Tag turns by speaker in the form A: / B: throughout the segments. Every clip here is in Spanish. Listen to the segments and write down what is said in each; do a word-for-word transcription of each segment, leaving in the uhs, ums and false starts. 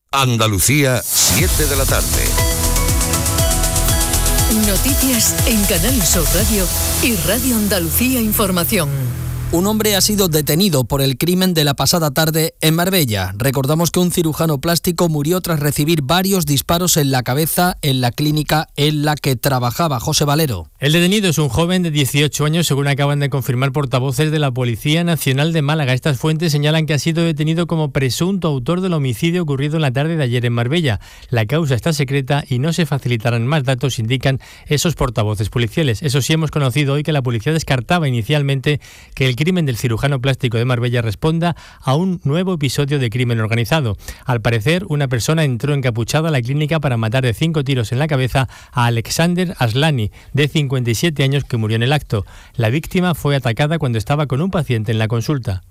A: Andalucía, siete de la tarde.
B: Noticias en Canal Sur Radio y Radio Andalucía Información.
C: Un hombre ha sido detenido por el crimen de la pasada tarde en Marbella. Recordamos que un cirujano plástico murió tras recibir varios disparos en la cabeza en la clínica en la que trabajaba. José Valero.
D: El detenido es un joven de dieciocho años, según acaban de confirmar portavoces de la Policía Nacional de Málaga. Estas fuentes señalan que ha sido detenido como presunto autor del homicidio ocurrido en la tarde de ayer en Marbella. La causa está secreta y no se facilitarán más datos, indican esos portavoces policiales. Eso sí, hemos conocido hoy que la policía descartaba inicialmente que el crimen del cirujano plástico de Marbella responda a un nuevo episodio de crimen organizado. Al parecer, una persona entró encapuchada a la clínica para matar de cinco tiros en la cabeza a Alexander Aslani, de cincuenta y siete años, que murió en el acto. La víctima fue atacada cuando estaba con un paciente en la consulta.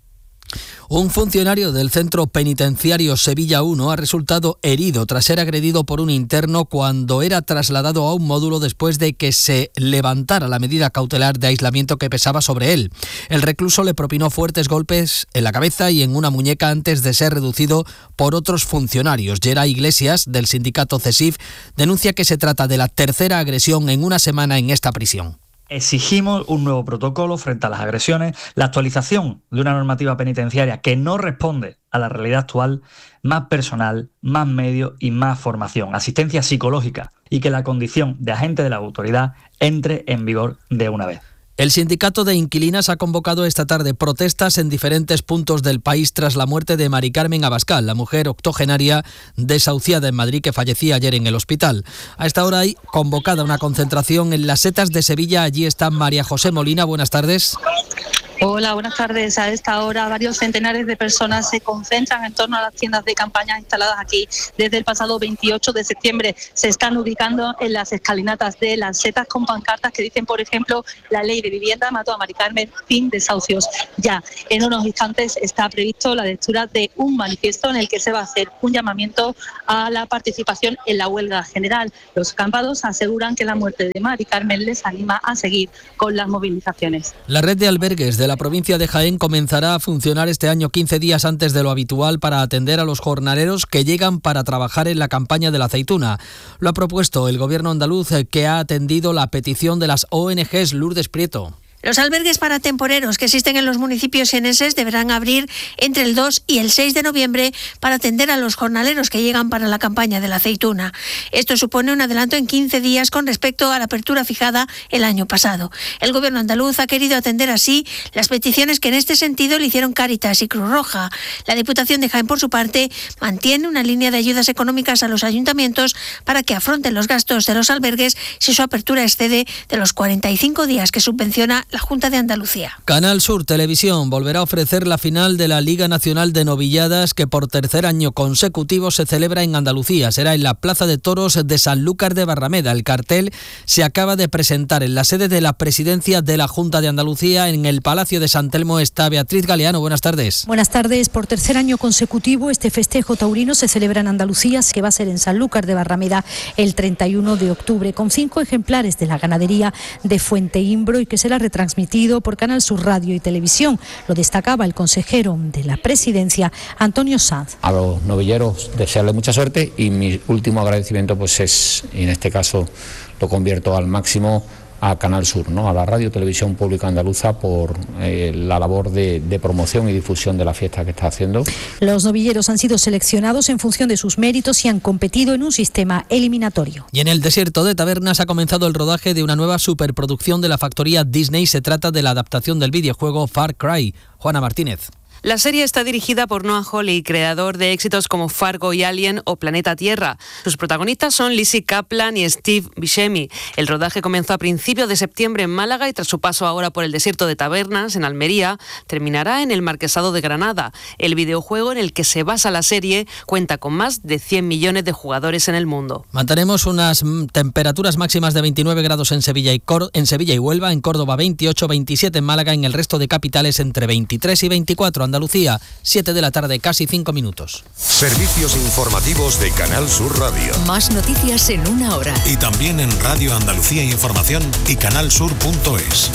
C: Un funcionario del centro penitenciario Sevilla uno ha resultado herido tras ser agredido por un interno cuando era trasladado a un módulo después de que se levantara la medida cautelar de aislamiento que pesaba sobre él. El recluso le propinó fuertes golpes en la cabeza y en una muñeca antes de ser reducido por otros funcionarios. Geray Iglesias, del sindicato CESIF, denuncia que se trata de la tercera agresión en una semana en esta prisión.
E: Exigimos un nuevo protocolo frente a las agresiones, la actualización de una normativa penitenciaria que no responde a la realidad actual, más personal, más medios y más formación, asistencia psicológica, y que la condición de agente de la autoridad entre en vigor de una vez.
C: El sindicato de inquilinas ha convocado esta tarde protestas en diferentes puntos del país tras la muerte de Mari Carmen Abascal, la mujer octogenaria desahuciada en Madrid que fallecía ayer en el hospital. A esta hora hay convocada una concentración en las Setas de Sevilla. Allí está María José Molina. Buenas tardes.
F: Hola, buenas tardes. A esta hora varios centenares de personas se concentran en torno a las tiendas de campaña instaladas aquí desde el pasado veintiocho de septiembre. Se están ubicando en las escalinatas de las setas con pancartas que dicen, por ejemplo, la ley de vivienda mató a Mari Carmen, fin desahucios ya. En unos instantes está previsto la lectura de un manifiesto en el que se va a hacer un llamamiento a la participación en la huelga general. Los acampados aseguran que la muerte de Mari Carmen les anima a seguir con las movilizaciones.
C: La red de albergues de la provincia de Jaén comenzará a funcionar este año quince días antes de lo habitual para atender a los jornaleros que llegan para trabajar en la campaña de la aceituna. Lo ha propuesto el gobierno andaluz, que ha atendido la petición de las O N Ges. Lourdes Prieto.
G: Los albergues para temporeros que existen en los municipios sieneses deberán abrir entre el dos y el seis de noviembre para atender a los jornaleros que llegan para la campaña de la aceituna. Esto supone un adelanto en quince días con respecto a la apertura fijada el año pasado. El gobierno andaluz ha querido atender así las peticiones que en este sentido le hicieron Cáritas y Cruz Roja. La Diputación de Jaén, por su parte, mantiene una línea de ayudas económicas a los ayuntamientos para que afronten los gastos de los albergues si su apertura excede de los cuarenta y cinco días que subvenciona la Junta de Andalucía.
C: Canal Sur Televisión volverá a ofrecer la final de la Liga Nacional de Novilladas, que por tercer año consecutivo se celebra en Andalucía. Será en la Plaza de Toros de Sanlúcar de Barrameda. El cartel se acaba de presentar en la sede de la Presidencia de la Junta de Andalucía. En el Palacio de San Telmo está Beatriz Galeano. Buenas tardes.
H: Buenas tardes. Por tercer año consecutivo, este festejo taurino se celebra en Andalucía, que va a ser en Sanlúcar de Barrameda el treinta y uno de octubre, con cinco ejemplares de la ganadería de Fuente Imbro y que será retransmitido transmitido por Canal Sur Radio y Televisión. Lo destacaba el consejero de la Presidencia, Antonio Sanz.
I: A los novilleros desearles mucha suerte y mi último agradecimiento pues es, y en este caso lo convierto al máximo, a Canal Sur, ¿no? A la Radio Televisión Pública Andaluza por eh, la labor de, de promoción y difusión de la fiesta que está haciendo.
H: Los novilleros han sido seleccionados en función de sus méritos y han competido en un sistema eliminatorio.
C: Y en el desierto de Tabernas ha comenzado el rodaje de una nueva superproducción de la factoría Disney. Se trata de la adaptación del videojuego Far Cry. Juana Martínez.
J: La serie está dirigida por Noah Hawley, creador de éxitos como Fargo y Alien o Planeta Tierra. Sus protagonistas son Lizzie Kaplan y Steve Buscemi. El rodaje comenzó a principios de septiembre en Málaga y tras su paso ahora por el desierto de Tabernas, en Almería, terminará en el Marquesado de Granada. El videojuego en el que se basa la serie cuenta con más de cien millones de jugadores en el mundo.
C: Mantenemos unas temperaturas máximas de veintinueve grados en Sevilla y, Cor- en Sevilla y Huelva, en Córdoba veintiocho, veintisiete en Málaga, en el resto de capitales entre veintitrés y veinticuatro. Andalucía, siete de la tarde, casi cinco minutos.
A: Servicios informativos de Canal Sur Radio.
B: Más noticias en una hora.
K: Y también en Radio Andalucía Información y canalsur punto es.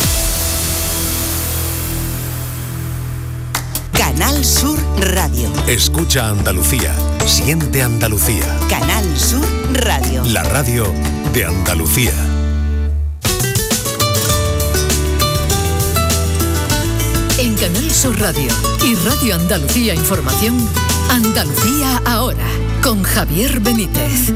L: Canal Sur Radio.
K: Escucha Andalucía. Siente Andalucía.
L: Canal Sur Radio.
K: La radio de Andalucía.
B: En Canal Sur Radio y Radio Andalucía Información, Andalucía ahora, con Javier Benítez.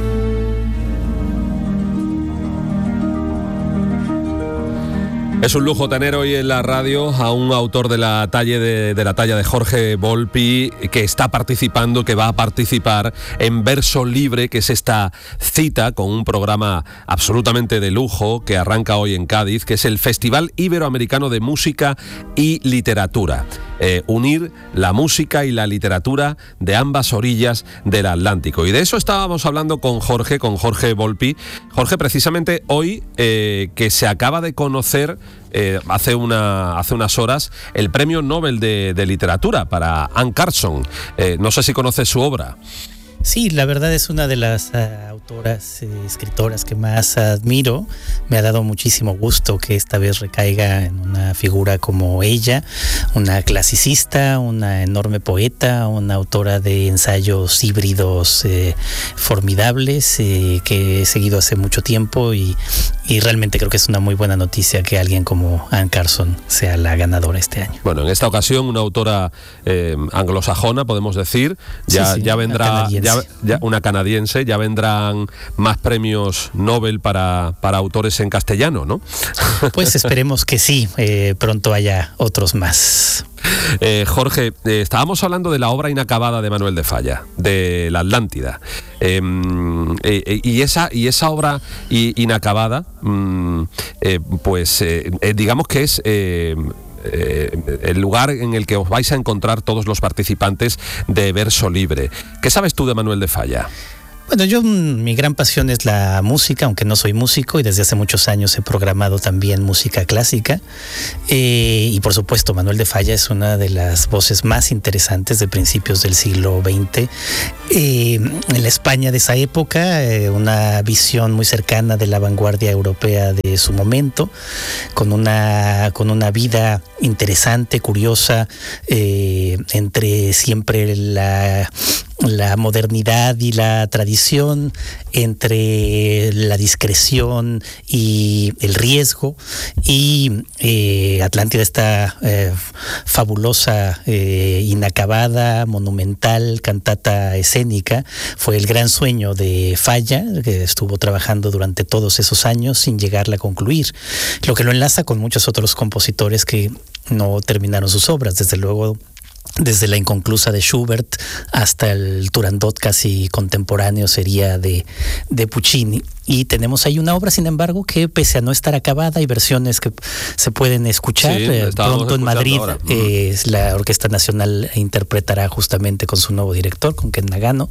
M: Es un lujo tener hoy en la radio a un autor de la talla de, de la talla de Jorge Volpi, que está participando, que va a participar en Verso Libre, que es esta cita con un programa absolutamente de lujo que arranca hoy en Cádiz, que es el Festival Iberoamericano de Música y Literatura. Eh, unir la música y la literatura de ambas orillas del Atlántico. Y de eso estábamos hablando con Jorge, con Jorge Volpi. Jorge, precisamente hoy eh, que se acaba de conocer eh, hace, una, hace unas horas el Premio Nobel de, de Literatura para Anne Carson. Eh, no sé si conoces su obra.
N: Sí, la verdad es una de las uh, autoras, eh, escritoras que más admiro. Me ha dado muchísimo gusto que esta vez recaiga en una figura como ella, una clasicista, una enorme poeta, una autora de ensayos híbridos eh, formidables eh, que he seguido hace mucho tiempo y, y realmente creo que es una muy buena noticia que alguien como Anne Carson sea la ganadora este año.
M: Bueno, en esta ocasión una autora eh, anglosajona, podemos decir, ya, sí, sí, ya vendrá... Ya, ya una canadiense, ya vendrán más premios Nobel para, para autores en castellano, ¿no?
N: Pues esperemos que sí, eh, pronto haya otros más.
M: Eh, Jorge, eh, estábamos hablando de la obra inacabada de Manuel de Falla, de La Atlántida. Eh, eh, y, esa, y esa obra inacabada, mm, eh, pues eh, eh, digamos que es... Eh, Eh, el lugar en el que os vais a encontrar todos los participantes de Verso Libre. ¿Qué sabes tú de Manuel de Falla?
N: Bueno, yo mi gran pasión es la música, aunque no soy músico y desde hace muchos años he programado también música clásica eh, y por supuesto Manuel de Falla es una de las voces más interesantes de principios del siglo veinte eh, en la España de esa época, eh, una visión muy cercana de la vanguardia europea de su momento, con una, con una vida interesante, curiosa, eh, entre siempre la... la modernidad y la tradición, entre la discreción y el riesgo, y eh, Atlántida, esta eh, fabulosa, eh, inacabada, monumental cantata escénica, fue el gran sueño de Falla, que estuvo trabajando durante todos esos años sin llegarla a concluir, lo que lo enlaza con muchos otros compositores que no terminaron sus obras, desde luego desde la inconclusa de Schubert hasta el Turandot casi contemporáneo sería de, de Puccini. Y tenemos ahí una obra, sin embargo, que pese a no estar acabada, hay versiones que se pueden escuchar. Sí, eh, pronto en Madrid eh, la Orquesta Nacional interpretará justamente con su nuevo director, con Ken Nagano.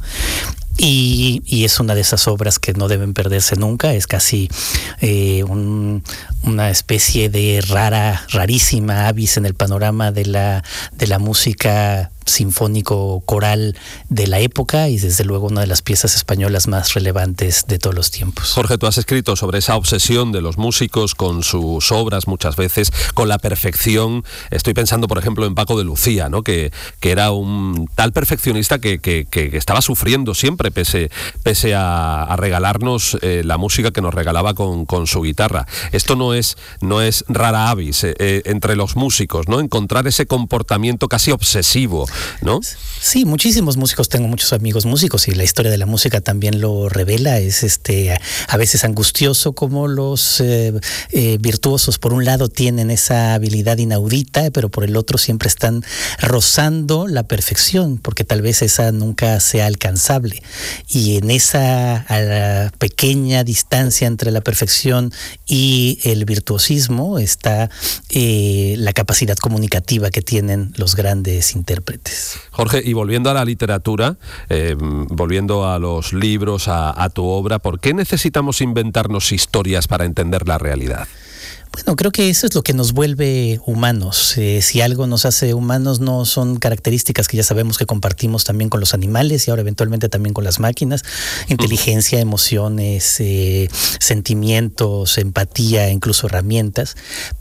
N: Y, y es una de esas obras que no deben perderse nunca, es casi eh, un, una especie de rara, rarísima avis en el panorama de la, de la música sinfónico coral de la época y desde luego una de las piezas españolas más relevantes de todos los tiempos.
M: Jorge, tú has escrito sobre esa obsesión de los músicos con sus obras muchas veces, con la perfección. Estoy pensando, por ejemplo, en Paco de Lucía, ¿no? que, que era un tal perfeccionista que, que, que estaba sufriendo siempre pese, pese a, a regalarnos eh, la música que nos regalaba con, con su guitarra. Esto no es, no es rara avis eh, eh, entre los músicos, ¿no? Encontrar ese comportamiento casi obsesivo, ¿no?
N: Sí, muchísimos músicos, tengo muchos amigos músicos y la historia de la música también lo revela, es este a, a veces angustioso como los eh, eh, virtuosos por un lado tienen esa habilidad inaudita, pero por el otro siempre están rozando la perfección, porque tal vez esa nunca sea alcanzable y en esa a la pequeña distancia entre la perfección y el virtuosismo está eh, la capacidad comunicativa que tienen los grandes intérpretes.
M: Jorge, y volviendo a la literatura, eh, volviendo a los libros, a, a tu obra, ¿por qué necesitamos inventarnos historias para entender la realidad?
N: Bueno, creo que eso es lo que nos vuelve humanos. Eh, si algo nos hace humanos, no son características que ya sabemos que compartimos también con los animales y ahora eventualmente también con las máquinas. Inteligencia, emociones, eh, sentimientos, empatía, incluso herramientas. Pero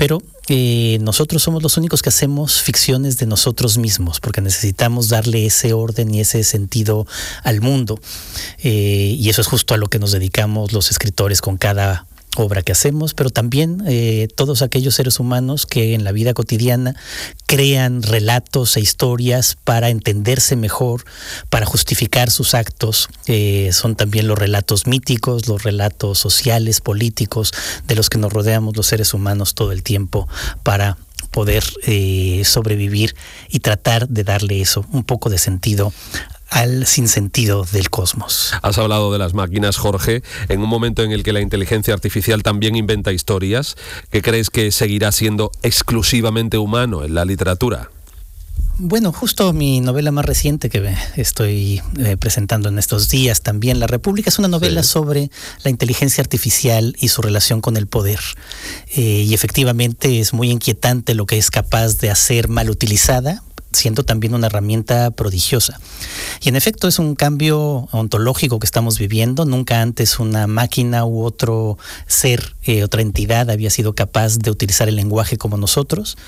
N: eh, nosotros somos los únicos que hacemos ficciones de nosotros mismos, porque necesitamos darle ese orden y ese sentido al mundo. Eh, y eso es justo a lo que nos dedicamos los escritores con cada obra que hacemos, pero también eh, todos aquellos seres humanos que en la vida cotidiana crean relatos e historias para entenderse mejor, para justificar sus actos. Eh, son también los relatos míticos, los relatos sociales, políticos, de los que nos rodeamos los seres humanos todo el tiempo para poder eh, sobrevivir y tratar de darle eso, un poco de sentido al sinsentido del cosmos.
M: Has hablado de las máquinas, Jorge, en un momento en el que la inteligencia artificial también inventa historias. ¿Qué crees que seguirá siendo exclusivamente humano en la literatura?
N: Bueno, justo mi novela más reciente que estoy eh, presentando en estos días también, La República, es una novela sí. sobre la inteligencia artificial y su relación con el poder. Eh, y efectivamente es muy inquietante lo que es capaz de hacer mal utilizada, siendo también una herramienta prodigiosa. Y en efecto es un cambio ontológico que estamos viviendo. Nunca antes una máquina u otro ser, eh, otra entidad había sido capaz de utilizar el lenguaje como nosotros.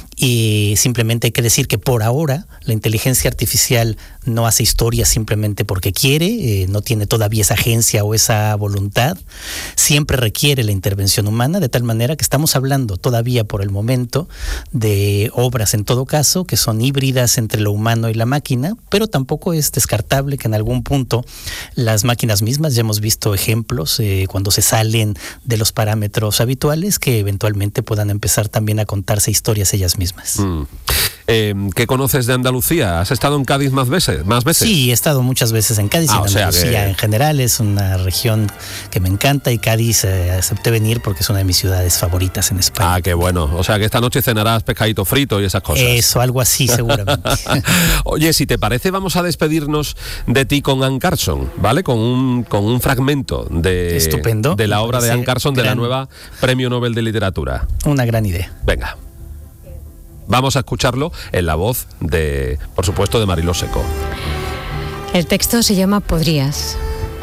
N: Y simplemente hay que decir que por ahora la inteligencia artificial no hace historia simplemente porque quiere, eh, no tiene todavía esa agencia o esa voluntad. Siempre requiere la intervención humana, de tal manera que estamos hablando todavía por el momento de obras en todo caso que son híbridas entre lo humano y la máquina, pero tampoco es descartable que en algún punto las máquinas mismas, ya hemos visto ejemplos eh, cuando se salen de los parámetros habituales, que eventualmente puedan empezar también a contarse historias ellas mismas.
M: Mm. Eh, ¿Qué conoces de Andalucía? ¿Has estado en Cádiz más veces? ¿Más veces?
N: Sí, he estado muchas veces en Cádiz.
M: Ah,
N: en
M: o sea
N: Andalucía
M: que...
N: en general es una región que me encanta, y Cádiz eh, acepté venir porque es una de mis ciudades favoritas en España.
M: Ah, qué bueno. O sea que esta noche cenarás pescadito frito y esas cosas.
N: Eso, algo así seguramente.
M: Oye, si te parece, vamos a despedirnos de ti con Anne Carson, ¿vale? Con un, con un fragmento de,
N: Estupendo.
M: de la obra de Anne Carson,
N: gran...
M: de la nueva Premio Nobel de Literatura.
N: Una gran idea.
M: Venga. Vamos a escucharlo en la voz de, por supuesto, de Mariló Seco.
O: El texto se llama Podrías.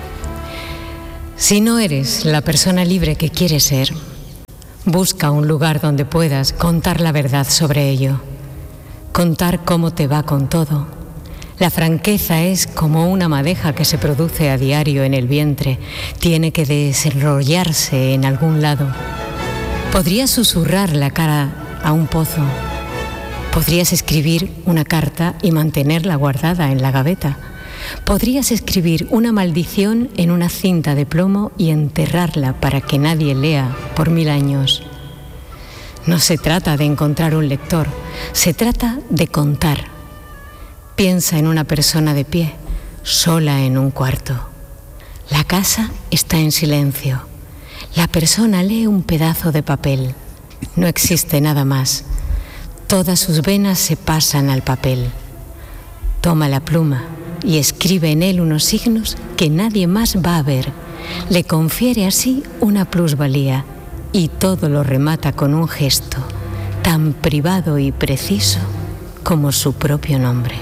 O: Si no eres la persona libre que quieres ser, busca un lugar donde puedas contar la verdad sobre ello. Contar cómo te va con todo. La franqueza es como una madeja que se produce a diario en el vientre. Tiene que desarrollarse en algún lado. Podrías susurrar la cara a un pozo. Podrías escribir una carta y mantenerla guardada en la gaveta. Podrías escribir una maldición en una cinta de plomo y enterrarla para que nadie lea por mil años. No se trata de encontrar un lector, se trata de contar. Piensa en una persona de pie, sola en un cuarto. La casa está en silencio. La persona lee un pedazo de papel. No existe nada más. Todas sus venas se pasan al papel. Toma la pluma y escribe en él unos signos que nadie más va a ver. Le confiere así una plusvalía y todo lo remata con un gesto tan privado y preciso como su propio nombre.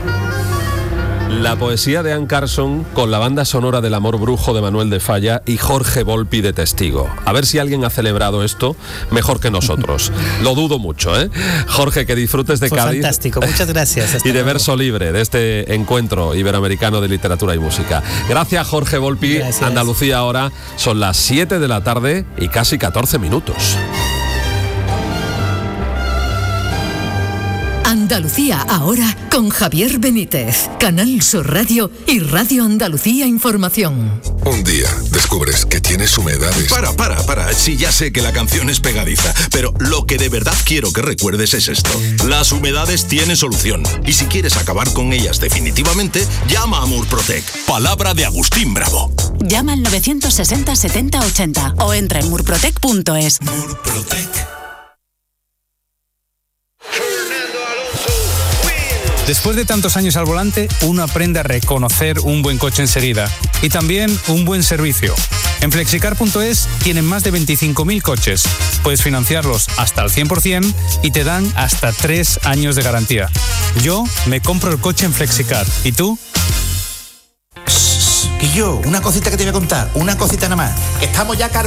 M: La poesía de Anne Carson con la banda sonora del Amor Brujo de Manuel de Falla y Jorge Volpi de testigo. A ver si alguien ha celebrado esto mejor que nosotros. Lo dudo mucho, ¿eh? Jorge, que disfrutes de
N: Fue
M: Cádiz.
N: Fantástico, muchas gracias. Hasta
M: y de
N: luego.
M: Verso Libre, de este encuentro iberoamericano de literatura y música. Gracias, Jorge Volpi.
N: Gracias.
M: Andalucía ahora son las siete de la tarde y casi catorce minutos.
B: Andalucía ahora con Javier Benítez, Canal Sur Radio y Radio Andalucía Información.
P: Un día descubres que tienes humedades.
Q: Para, para, para. Sí, ya sé que la canción es pegadiza, pero lo que de verdad quiero que recuerdes es esto. Las humedades tienen solución. Y si quieres acabar con ellas definitivamente, llama a Murprotec. Palabra de Agustín Bravo.
R: Llama al novecientos sesenta setenta ochenta o entra en murprotec punto es.
Q: Murprotec.
S: Después de tantos años al volante, uno aprende a reconocer un buen coche enseguida y también un buen servicio. En flexicar punto es tienen más de veinticinco mil coches. Puedes financiarlos hasta el cien por ciento y te dan hasta tres años de garantía. Yo me compro el coche en Flexicar. ¿Y tú?
T: Y yo, una cosita que te voy a contar, una cosita nada más. Estamos ya cargados.